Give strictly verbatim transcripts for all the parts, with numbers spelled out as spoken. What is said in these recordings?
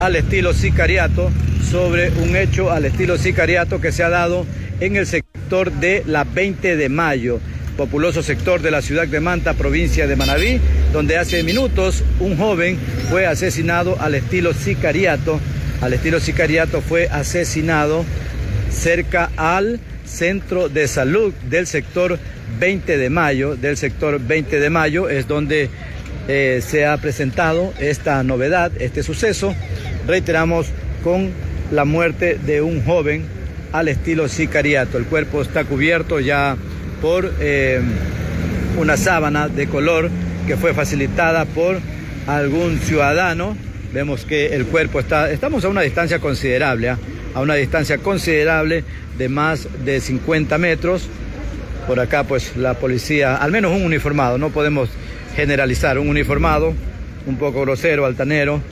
al estilo sicariato, sobre un hecho al estilo sicariato que se ha dado en el sector de la veinte de mayo, populoso sector de la ciudad de Manta, provincia de Manabí, donde hace minutos un joven fue asesinado al estilo sicariato. Al estilo sicariato fue asesinado cerca al centro de salud del sector veinte de mayo, del sector veinte de mayo, es donde eh, se ha presentado esta novedad, este suceso. Reiteramos, con la muerte de un joven al estilo sicariato. El cuerpo está cubierto ya por eh, una sábana de color que fue facilitada por algún ciudadano. Vemos que el cuerpo está, estamos a una distancia considerable, ¿eh? a una distancia considerable de más de cincuenta metros. Por acá pues la policía, al menos un uniformado, no podemos generalizar, un uniformado un poco grosero, altanero,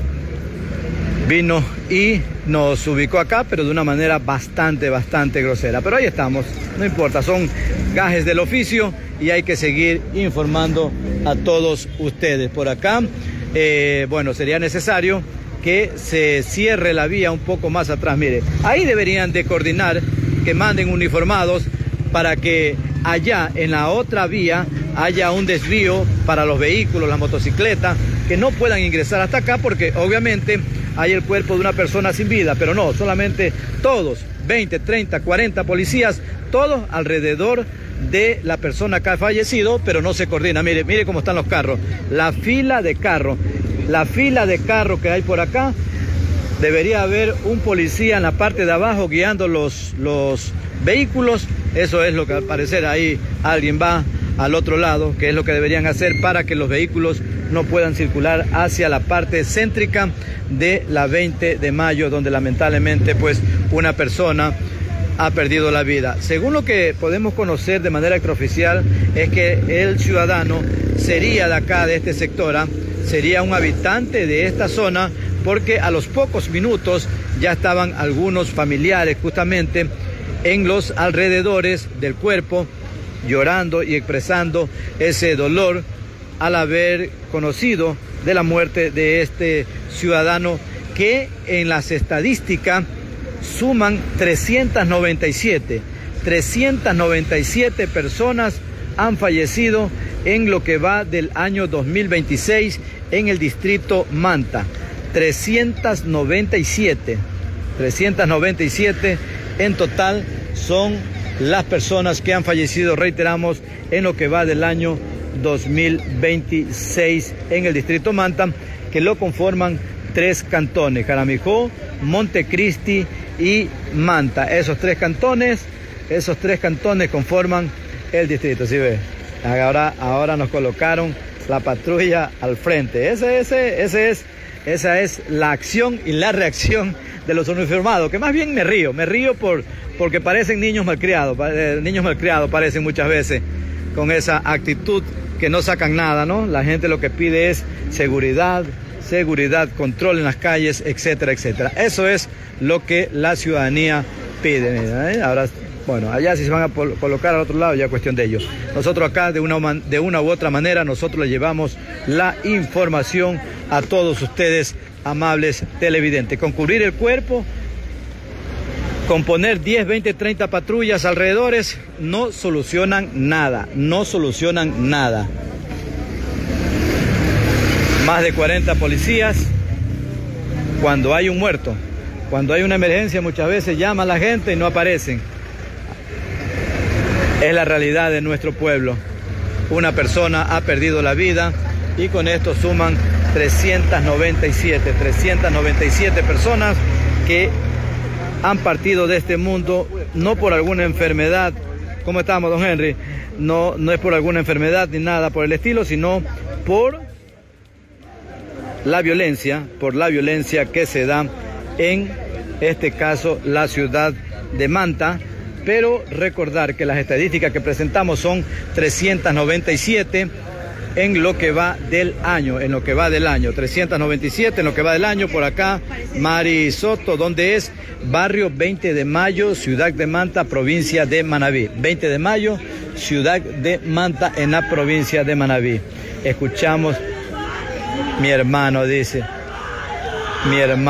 vino y nos ubicó acá, pero de una manera bastante, bastante grosera. Pero ahí estamos, no importa, son gajes del oficio y hay que seguir informando a todos ustedes. Por acá, eh, bueno, sería necesario que se cierre la vía un poco más atrás. Mire, ahí deberían de coordinar que manden uniformados para que allá en la otra vía haya un desvío para los vehículos, las motocicletas, que no puedan ingresar hasta acá, porque obviamente hay el cuerpo de una persona sin vida, pero no, solamente todos, veinte, treinta, cuarenta policías, todos alrededor de la persona que ha fallecido, pero no se coordina. Mire, mire cómo están los carros, la fila de carros, la fila de carros que hay por acá. Debería haber un policía en la parte de abajo guiando los, los vehículos. Eso es lo que al parecer ahí alguien va al otro lado, que es lo que deberían hacer para que los vehículos no puedan circular hacia la parte céntrica de la veinte de mayo, donde lamentablemente pues una persona ha perdido la vida. Según lo que podemos conocer de manera extraoficial, es que el ciudadano sería de acá, de este sector, ¿eh? sería un habitante de esta zona, porque a los pocos minutos ya estaban algunos familiares justamente en los alrededores del cuerpo, llorando y expresando ese dolor al haber conocido de la muerte de este ciudadano, que en las estadísticas suman trescientas noventa y siete. trescientas noventa y siete personas han fallecido en lo que va del año dos mil veintiséis en el distrito Manta. trescientas noventa y siete. trescientas noventa y siete en total son las personas que han fallecido, reiteramos, en lo que va del año dos mil veintiséis en el distrito Manta, que lo conforman tres cantones: Jaramijó, Montecristi y Manta. Esos tres cantones, esos tres cantones conforman el distrito. ¿Sí ve? Ahora, ahora nos colocaron la patrulla al frente. Ese, ese, ese es, esa es la acción y la reacción de los uniformados, que más bien me río, me río por, porque parecen niños malcriados, eh, niños malcriados parecen muchas veces, con esa actitud que no sacan nada, ¿no? La gente lo que pide es seguridad, seguridad, control en las calles, etcétera, etcétera. Eso es lo que la ciudadanía pide. Mira, ¿eh? Ahora, bueno, allá si se van a colocar al otro lado ya es cuestión de ellos. Nosotros acá de una, de una u otra manera, nosotros les llevamos la información a todos ustedes, amables televidentes. Con cubrir el cuerpo, con poner diez, veinte, treinta patrullas alrededores, no solucionan nada, no solucionan nada. Más de cuarenta policías. Cuando hay un muerto, cuando hay una emergencia, muchas veces llama a la gente y no aparecen. Es la realidad de nuestro pueblo. Una persona ha perdido la vida y con esto suman trescientas noventa y siete, trescientas noventa y siete personas que han partido de este mundo, no por alguna enfermedad. ¿Cómo estamos, don Henry? No, no es por alguna enfermedad ni nada por el estilo, sino por la violencia, por la violencia que se da en este caso la ciudad de Manta. Pero recordar que las estadísticas que presentamos son trescientas noventa y siete en lo que va del año, en lo que va del año, trescientas noventa y siete en lo que va del año. Por acá, Mari Soto, donde es barrio veinte de mayo, ciudad de Manta, provincia de Manabí. veinte de mayo, ciudad de Manta, en la provincia de Manabí. Escuchamos, mi hermano dice, mi hermano.